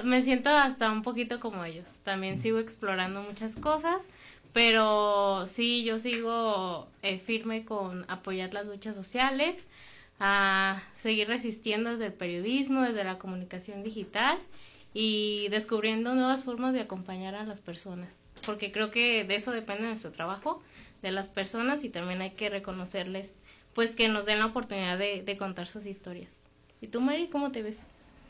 me siento hasta un poquito como ellos. También sigo explorando muchas cosas, pero sí, yo sigo firme con apoyar las luchas sociales, a seguir resistiendo desde el periodismo, desde la comunicación digital y descubriendo nuevas formas de acompañar a las personas, porque creo que de eso depende nuestro trabajo, de las personas, y también hay que reconocerles pues que nos den la oportunidad de contar sus historias. ¿Y tú, Mari, cómo te ves?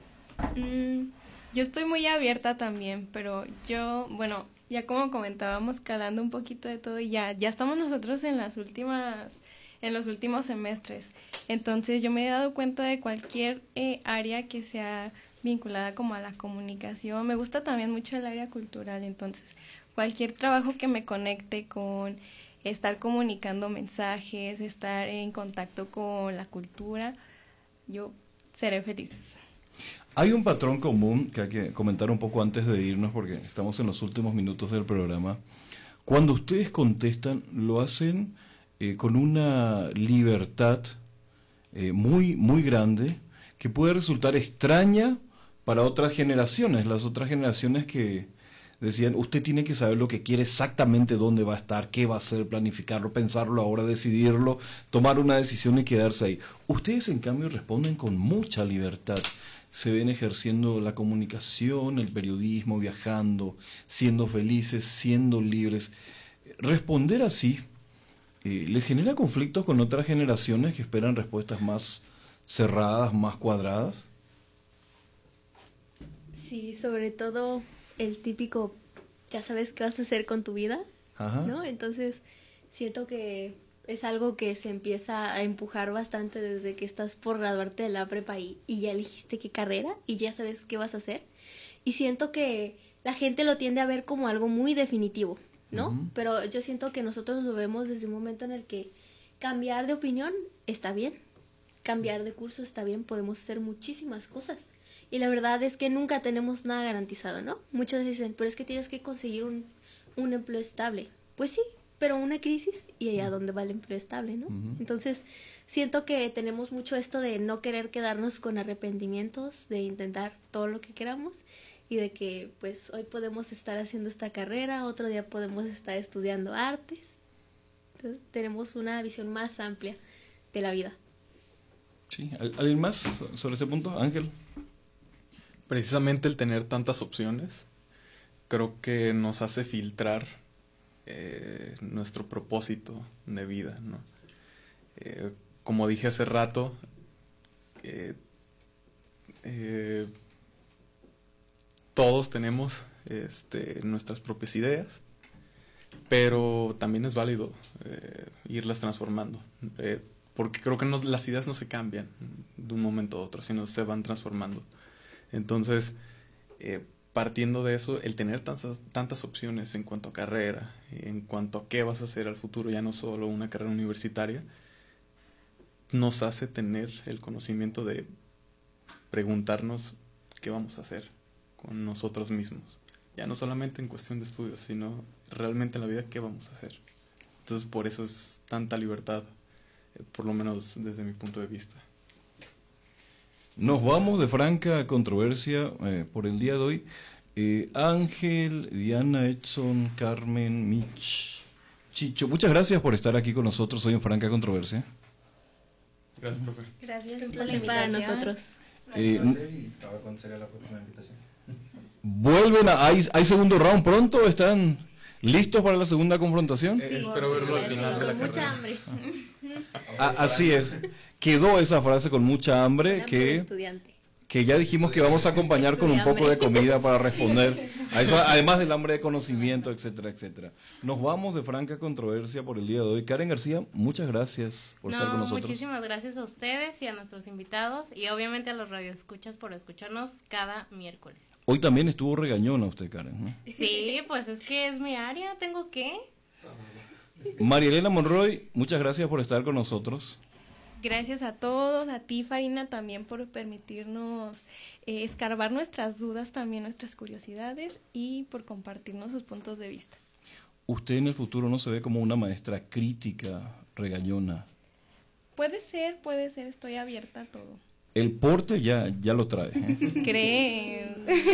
Yo estoy muy abierta también, pero yo, bueno, ya como comentábamos, calando un poquito de todo, y ya estamos nosotros en los últimos semestres. Entonces yo me he dado cuenta de cualquier área que sea vinculada como a la comunicación. Me gusta también mucho el área cultural, entonces cualquier trabajo que me conecte con estar comunicando mensajes, estar en contacto con la cultura, yo seré feliz. Hay un patrón común que hay que comentar un poco antes de irnos, porque estamos en los últimos minutos del programa. Cuando ustedes contestan, lo hacen con una libertad muy, muy grande, que puede resultar extraña para otras generaciones, las otras generaciones que decían, usted tiene que saber lo que quiere, exactamente dónde va a estar, qué va a hacer, planificarlo, pensarlo ahora, decidirlo, tomar una decisión y quedarse ahí. Ustedes, en cambio, responden con mucha libertad. Se ven ejerciendo la comunicación, el periodismo, viajando, siendo felices, siendo libres. Responder así les genera conflictos con otras generaciones que esperan respuestas más cerradas, más cuadradas. Sí, sobre todo el típico, ya sabes qué vas a hacer con tu vida, Ajá. ¿no? Entonces, siento que es algo que se empieza a empujar bastante desde que estás por graduarte de la prepa y ya elegiste qué carrera y ya sabes qué vas a hacer. Y siento que la gente lo tiende a ver como algo muy definitivo, ¿no? Uh-huh. Pero yo siento que nosotros lo vemos desde un momento en el que cambiar de opinión está bien, cambiar de curso está bien, podemos hacer muchísimas cosas. Y la verdad es que nunca tenemos nada garantizado, ¿no? Muchos dicen, pero es que tienes que conseguir un empleo estable. Pues sí, pero una crisis y allá donde va el empleo estable, ¿no? Uh-huh. Entonces, siento que tenemos mucho esto de no querer quedarnos con arrepentimientos, de intentar todo lo que queramos y de que, pues, hoy podemos estar haciendo esta carrera, otro día podemos estar estudiando artes. Entonces, tenemos una visión más amplia de la vida. Sí, ¿alguien más sobre ese punto? Ángel. Precisamente el tener tantas opciones creo que nos hace filtrar nuestro propósito de vida, ¿no? Como dije hace rato, todos tenemos nuestras propias ideas, pero también es válido irlas transformando, porque creo que las ideas no se cambian de un momento a otro, sino se van transformando. Entonces, partiendo de eso, el tener tantas opciones en cuanto a carrera, en cuanto a qué vas a hacer al futuro, ya no solo una carrera universitaria, nos hace tener el conocimiento de preguntarnos qué vamos a hacer con nosotros mismos. Ya no solamente en cuestión de estudios, sino realmente en la vida qué vamos a hacer. Entonces, por eso es tanta libertad, por lo menos desde mi punto de vista. Nos vamos de franca controversia por el día de hoy. Ángel, Diana, Edson, Carmen, Mitch, Chicho, muchas gracias por estar aquí con nosotros hoy en Franca Controversia. Gracias, profe. Gracias, un placer para nosotros. ¿Vuelven hay segundo round pronto? ¿Están listos para la segunda confrontación? Espero verlo al final de la con mucha carrera. hambre. Así es. Quedó esa frase con mucha hambre que ya dijimos que vamos a acompañar con un poco de comida para responder a eso, además del hambre de conocimiento, etcétera, etcétera. Nos vamos de franca controversia por el día de hoy. Karen García, muchas gracias por estar con nosotros. Muchísimas gracias a ustedes y a nuestros invitados y obviamente a los radioescuchas por escucharnos cada miércoles. Hoy también estuvo regañona usted, Karen, ¿no? Sí, pues es que es mi área, ¿tengo qué? María Elena Monroy, muchas gracias por estar con nosotros. Gracias a todos, a ti, Farina, también por permitirnos escarbar nuestras dudas, también nuestras curiosidades y por compartirnos sus puntos de vista. ¿Usted en el futuro no se ve como una maestra crítica, regañona? Puede ser, estoy abierta a todo. El porte ya lo trae, ¿eh? ¿Creen?